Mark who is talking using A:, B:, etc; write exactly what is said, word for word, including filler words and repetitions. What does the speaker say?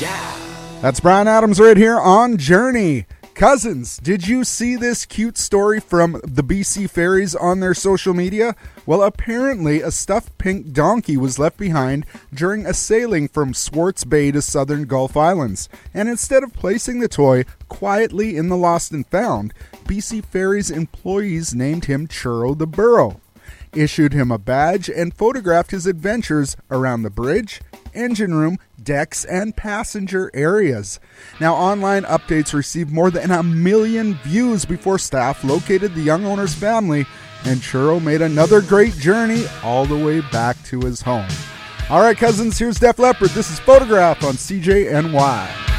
A: Yeah.
B: That's Brian Adams right here on Journey. Cousins, did you see this cute story from the B C Ferries on their social media? Well, apparently a stuffed pink donkey was left behind during a sailing from Swartz Bay to southern Gulf Islands. And instead of placing the toy quietly in the lost and found, B C Ferries employees named him Churro the Burro, issued him a badge, and photographed his adventures around the bridge, engine room, decks, and passenger areas. Now, online updates received more than a million views before staff located the young owner's family, and Churro made another great journey all the way back to his home. All right, cousins, here's Def Leppard. This is Photograph on C J N Y.